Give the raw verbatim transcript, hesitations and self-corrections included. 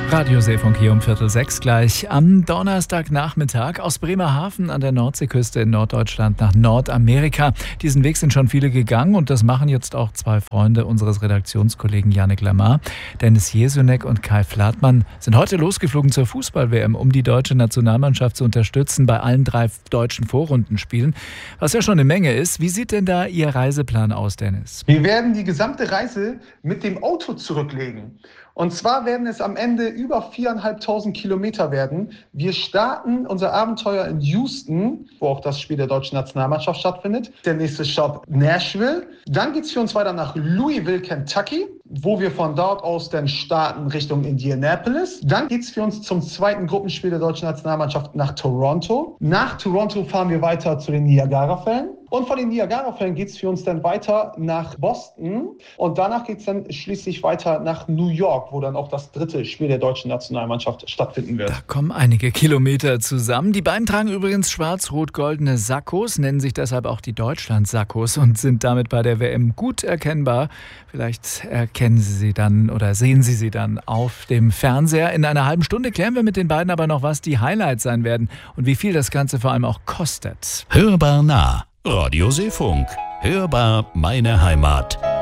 Radio Seefunk hier um Viertel sechs gleich am Donnerstagnachmittag aus Bremerhaven an der Nordseeküste in Norddeutschland nach Nordamerika. Diesen Weg sind schon viele gegangen und das machen jetzt auch zwei Freunde unseres Redaktionskollegen Yannick Lamar. Dennis Jesunek und Kai Fladmann sind heute losgeflogen zur Fußball-W M, um die deutsche Nationalmannschaft zu unterstützen bei allen drei deutschen Vorrundenspielen, was ja schon eine Menge ist. Wie sieht denn da Ihr Reiseplan aus, Dennis? Wir werden die gesamte Reise mit dem Auto zurücklegen. Und zwar werden es am Ende über viertausendfünfhundert Kilometer werden. Wir starten unser Abenteuer in Houston, wo auch das Spiel der deutschen Nationalmannschaft stattfindet. Der nächste Stopp Nashville. Dann geht es für uns weiter nach Louisville, Kentucky, wo wir von dort aus dann starten Richtung Indianapolis. Dann geht es für uns zum zweiten Gruppenspiel der deutschen Nationalmannschaft nach Toronto. Nach Toronto fahren wir weiter zu den Niagarafällen. Und von den Niagarafällen geht es für uns dann weiter nach Boston. Und danach geht es dann schließlich weiter nach New York, wo dann auch das dritte Spiel der deutschen Nationalmannschaft stattfinden wird. Da kommen einige Kilometer zusammen. Die beiden tragen übrigens schwarz-rot-goldene Sakkos, nennen sich deshalb auch die Deutschland-Sakkos und sind damit bei der W M gut erkennbar. Vielleicht erkennen Sie sie dann oder sehen Sie sie dann auf dem Fernseher. In einer halben Stunde klären wir mit den beiden aber noch, was die Highlights sein werden und wie viel das Ganze vor allem auch kostet. Hörbar nah. Radio Seefunk. Hörbar meine Heimat.